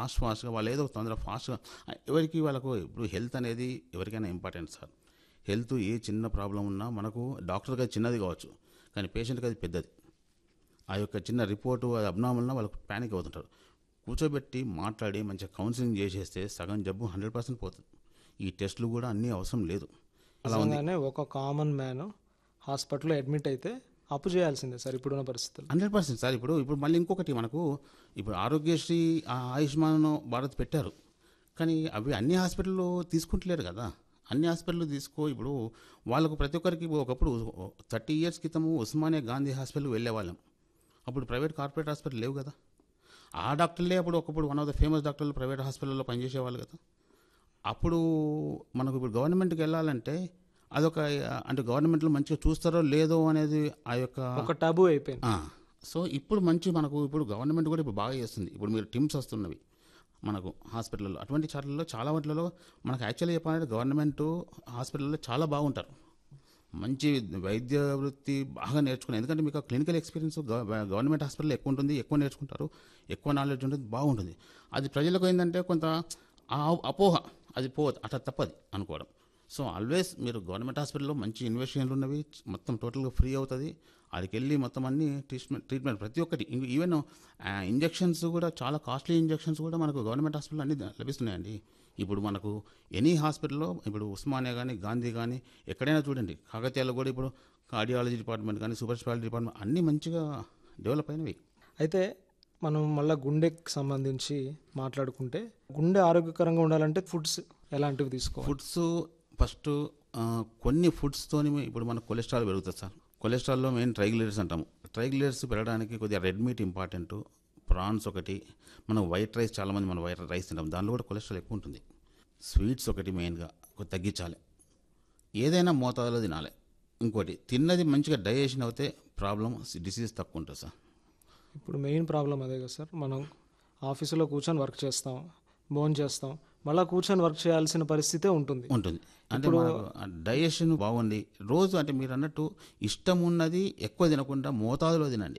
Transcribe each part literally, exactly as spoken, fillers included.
Fast ఫాస్ట్గా వాళ్ళు ఏదో తొందర ఫాస్ట్గా ఎవరికి వాళ్ళకు ఇప్పుడు హెల్త్ అనేది ఎవరికైనా ఇంపార్టెంట్ సార్. హెల్త్ ఏ చిన్న ప్రాబ్లం ఉన్నా మనకు డాక్టర్గా చిన్నది కావచ్చు, కానీ పేషెంట్కి అది పెద్దది. ఆ యొక్క చిన్న రిపోర్టు అది అబ్నార్మల్నా వాళ్ళకు ప్యానిక్ అవుతుంటారు. కూర్చోబెట్టి మాట్లాడి మంచిగా కౌన్సిలింగ్ చేసేస్తే సగం జబ్బు హండ్రెడ్ పర్సెంట్ పోతుంది. ఈ టెస్టులు కూడా అన్నీ అవసరం లేదు. అలా ఉంది. నిజంగానే ఒక కామన్ మ్యాన్ హాస్పిటల్లో అడ్మిట్ అయితే అప్పు చేయాల్సిందే సార్ ఇప్పుడున్న పరిస్థితుల్లో. Hundred percent sir. ఇప్పుడు ఇప్పుడు మళ్ళీ ఇంకొకటి మనకు ఇప్పుడు ఆరోగ్యశ్రీ ఆ ఆయుష్మాన్ భారత్ పెట్టారు, కానీ అవి అన్ని హాస్పిటల్లో తీసుకుంటలేరు కదా. అన్ని హాస్పిటల్ తీసుకో. ఇప్పుడు వాళ్ళకు ప్రతి ఒక్కరికి ఒకప్పుడు థర్టీ ఇయర్స్ క్రితము ఉస్మానియా గాంధీ హాస్పిటల్కి వెళ్ళేవాళ్ళం. అప్పుడు ప్రైవేట్ కార్పొరేట్ హాస్పిటల్ లేవు కదా. ఆ డాక్టర్లే అప్పుడు ఒకప్పుడు వన్ ఆఫ్ ద ఫేమస్ డాక్టర్లు ప్రైవేట్ హాస్పిటల్లో పనిచేసేవాళ్ళు కదా. అప్పుడు మనకు ఇప్పుడు గవర్నమెంట్కి వెళ్ళాలంటే అదొక అంటే గవర్నమెంట్లో మంచిగా చూస్తారో లేదో అనేది ఆ యొక్క ఒక టబు అయిపోయింది. సో ఇప్పుడు మంచి మనకు ఇప్పుడు గవర్నమెంట్ కూడా ఇప్పుడు బాగా చేస్తుంది. ఇప్పుడు మీరు టిమ్స్ వస్తున్నవి మనకు హాస్పిటల్లో, అటువంటి చాట్లలో చాలా వాటిలలో మనకు యాక్చువల్గా చెప్పాలంటే గవర్నమెంట్ హాస్పిటల్లో చాలా బాగుంటారు. మంచి వైద్య వృత్తి బాగా నేర్చుకున్నారు. ఎందుకంటే మీకు క్లినికల్ ఎక్స్పీరియన్స్ గవర్నమెంట్ హాస్పిటల్లో ఎక్కువ ఉంటుంది, ఎక్కువ నేర్చుకుంటారు, ఎక్కువ నాలెడ్జ్ ఉంటుంది, బాగుంటుంది. అది ప్రజలకు ఏంటంటే కొంత అపోహ, అది పో అట్లా తప్పది అనుకోవడం. సో ఆల్వేస్ మీరు గవర్నమెంట్ హాస్పిటల్లో మంచి ఇన్వెస్టిగేషన్లు ఉన్నవి, మొత్తం టోటల్గా ఫ్రీ అవుతుంది. అక్కడికి వెళ్ళి మొత్తం అన్ని ట్రీట్మెంట్ ట్రీట్మెంట్ ప్రతి ఒక్కటి, ఈవెన్ ఇంజెక్షన్స్ కూడా చాలా కాస్ట్లీ ఇంజెక్షన్స్ కూడా మనకు గవర్నమెంట్ హాస్పిటల్లో అన్ని లభిస్తున్నాయండి. ఇప్పుడు మనకు ఎనీ హాస్పిటల్లో ఇప్పుడు ఉస్మానియా కానీ గాంధీ కానీ ఎక్కడైనా చూడండి, కాకతీయాలో కూడా ఇప్పుడు కార్డియాలజీ డిపార్ట్మెంట్ కానీ సూపర్ స్పెషాలిటీ డిపార్ట్మెంట్ అన్నీ మంచిగా డెవలప్ అయినవి. అయితే మనం మళ్ళీ గుండెకి సంబంధించి మాట్లాడుకుంటే గుండె ఆరోగ్యకరంగా ఉండాలంటే ఫుడ్స్ ఎలాంటివి తీసుకోవాలి? ఫుడ్స్ ఫస్ట్ కొన్ని ఫుడ్స్తోని ఇప్పుడు మన కొలెస్ట్రాల్ పెరుగుతుంది సార్. కొలెస్ట్రాల్లో మెయిన్ ట్రైగ్లిజరైడ్స్ అంటాము. ట్రైగ్లిజరైడ్స్ పెరగడానికి కొద్దిగా రెడ్ మీట్ ఇంపార్టెంట్, ప్రాన్స్ ఒకటి, మనం వైట్ రైస్ చాలామంది మనం వైట్ రైస్ తింటాం, దానిలో కూడా కొలెస్ట్రాల్ ఎక్కువ ఉంటుంది. స్వీట్స్ ఒకటి మెయిన్గా కొద్ది తగ్గించాలి, ఏదైనా మోతాదులో తినాలి. ఇంకోటి తిన్నది మంచిగా డైజెషన్ అవుతే ప్రాబ్లం డిసీజ్ తక్కువ ఉంటుంది సార్. ఇప్పుడు మెయిన్ ప్రాబ్లం అదే కదా సార్, మనం ఆఫీసులో కూర్చొని వర్క్ చేస్తాం, భోజనం చేస్తాం, మళ్ళీ కూర్చొని వర్క్ చేయాల్సిన పరిస్థితే ఉంటుంది ఉంటుంది అంటే డైజెషన్ బాగుంది రోజు. అంటే మీరు అన్నట్టు ఇష్టం ఉన్నది ఎక్కువ తినకుండా మోతాదులో తినండి.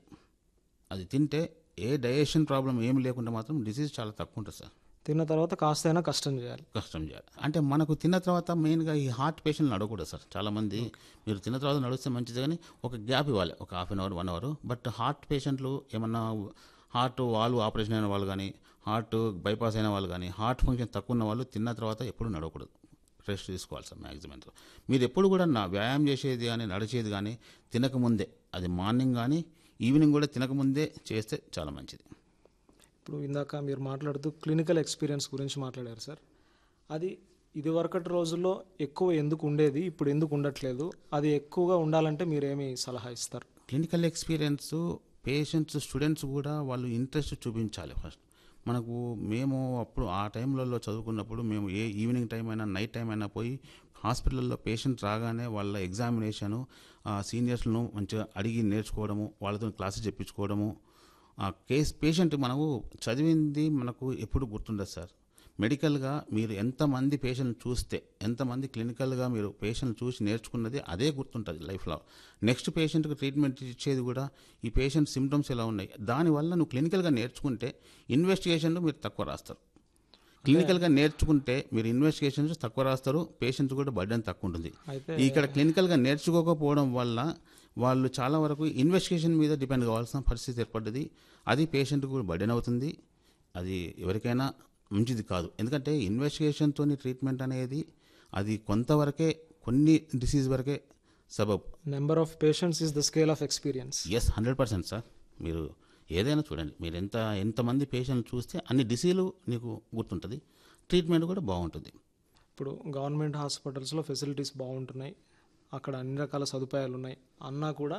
అది తింటే ఏ డైజెషన్ ప్రాబ్లం ఏమి లేకుండా మాత్రం డిసీజ్ చాలా తక్కువ ఉంటుంది సార్. తిన్న తర్వాత కాస్త అయినా కష్టం చేయాలి కష్టం చేయాలి అంటే మనకు తిన్న తర్వాత మెయిన్గా ఈ హార్ట్ పేషెంట్లు అడగకూడదు సార్. చాలామంది మీరు తిన్న తర్వాత నడిస్తే మంచిది, కానీ ఒక గ్యాప్ ఇవ్వాలి, ఒక half an hour one hour. But heart పేషెంట్లు ఏమన్నా హార్ట్ వాల్వ్ ఆపరేషన్ అయిన వాళ్ళు కానీ, హార్ట్ బైపాస్ అయిన వాళ్ళు కానీ, హార్ట్ ఫంక్షన్ తక్కువ ఉన్న వాళ్ళు తిన్న తర్వాత ఎప్పుడు నడవకూడదు, రెస్ట్ తీసుకోవాలి సార్ మ్యాక్సిమం. మీరు ఎప్పుడు కూడా నా వ్యాయామం చేసేది కానీ నడిచేది కానీ తినకముందే, అది మార్నింగ్ కానీ ఈవినింగ్ కూడా తినకముందే చేస్తే చాలా మంచిది. ఇప్పుడు ఇందాక మీరు మాట్లాడుతూ క్లినికల్ ఎక్స్పీరియన్స్ గురించి మాట్లాడారు సార్. అది ఇదివరకటి రోజుల్లో ఎక్కువ ఎందుకు ఉండేది, ఇప్పుడు ఎందుకు ఉండట్లేదు, అది ఎక్కువగా ఉండాలంటే మీరేమి సలహా ఇస్తారు? క్లినికల్ ఎక్స్పీరియన్స్ పేషెంట్స్ స్టూడెంట్స్ కూడా వాళ్ళు ఇంట్రెస్ట్ చూపించాలి ఫస్ట్. మనకు మేము అప్పుడు ఆ టైంలలో చదువుకున్నప్పుడు మేము ఏ ఈవినింగ్ టైం అయినా నైట్ టైం అయినా పోయి హాస్పిటల్లో పేషెంట్ రాగానే వాళ్ళ ఎగ్జామినేషను సీనియర్స్లను మంచిగా అడిగి నేర్చుకోవడము, వాళ్ళతో క్లాసెస్ చెప్పించుకోవడము. ఆ కేస్ పేషెంట్ మనకు చదివింది మనకు ఎప్పుడు గుర్తుండదు సార్. మెడికల్గా మీరు ఎంతమంది పేషెంట్ చూస్తే, ఎంతమంది క్లినికల్గా మీరు పేషెంట్ చూసి నేర్చుకున్నది అదే గుర్తుంటుంది లైఫ్లో. నెక్స్ట్ పేషెంట్కి ట్రీట్మెంట్ ఇచ్చేది కూడా ఈ పేషెంట్ సిమ్టమ్స్ ఎలా ఉన్నాయి, దానివల్ల నువ్వు క్లినికల్గా నేర్చుకుంటే ఇన్వెస్టిగేషన్లు మీరు తక్కువ రాస్తారు. క్లినికల్గా నేర్చుకుంటే మీరు ఇన్వెస్టిగేషన్స్ తక్కువ రాస్తారు, పేషెంట్స్ కూడా బర్డెన్ తక్కువ ఉంటుంది. ఇక్కడ క్లినికల్గా నేర్చుకోకపోవడం వల్ల వాళ్ళు చాలా వరకు ఇన్వెస్టిగేషన్ మీద డిపెండ్ కావాల్సిన పరిస్థితి ఏర్పడ్డది. అది పేషెంట్ కూడా బర్డెన్ అవుతుంది, అది ఎవరికైనా మంచిది కాదు. ఎందుకంటే ఇన్వెస్టిగేషన్తో ట్రీట్మెంట్ అనేది అది కొంతవరకే, కొన్ని డిసీజ్ వరకే suburb. Number of patients is the scale of experience. Yes, hundred percent sir. మీరు ఏదైనా చూడండి, మీరు ఎంత ఎంతమంది పేషెంట్ చూస్తే అన్ని డిసీజులు నీకు గుర్తుంటుంది, ట్రీట్మెంట్ కూడా బాగుంటుంది. ఇప్పుడు గవర్నమెంట్ హాస్పిటల్స్లో ఫెసిలిటీస్ బాగుంటున్నాయి, అక్కడ అన్ని రకాల సదుపాయాలు ఉన్నాయి అన్నా కూడా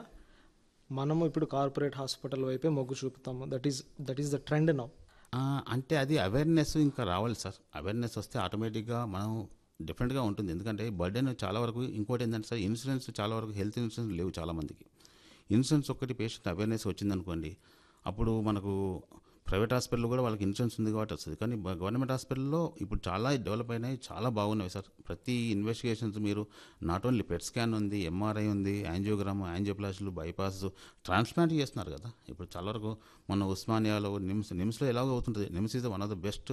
మనము ఇప్పుడు కార్పొరేట్ హాస్పిటల్ వైపే మొగ్గు చూపుతాము. That is that is the trend now. అంటే అది అవేర్నెస్ ఇంకా రావాలి సార్. అవేర్నెస్ వస్తే ఆటోమేటిక్గా మనం డిఫరెంట్గా ఉంటుంది. ఎందుకంటే బర్డెన్ చాలా వరకు. ఇంకోటి ఏంటంటే సార్, ఇన్సూరెన్స్ చాలా వరకు హెల్త్ ఇన్సూరెన్స్ లేవు చాలామందికి. ఇన్సూరెన్స్ ఒక్కటి పేషెంట్ అవేర్నెస్ వచ్చిందనుకోండి, అప్పుడు మనకు ప్రైవేట్ హాస్పిటల్లో కూడా వాళ్ళకి ఇన్సూరెన్స్ ఉంది కాబట్టి వస్తుంది. కానీ గవర్నమెంట్ హాస్పిటల్లో ఇప్పుడు చాలా డెవలప్ అయినాయి, చాలా బాగున్నాయి సార్. ప్రతి ఇన్వెస్టిగేషన్స్ మీరు నాట్ ఓన్లీ పెట్ స్కాన్ ఉంది, ఎంఆర్ఐ ఉంది, యాంజియోగ్రామ్, యాంజియోప్లాస్టీలు, బైపాస్, ట్రాన్స్ప్లాంట్ చేస్తున్నారు కదా ఇప్పుడు చాలా వరకు. మన ఉస్మానియాలో నిమ్స్ నిమ్స్లో ఎలాగో అవుతుంటుంది. NIMS is one of the best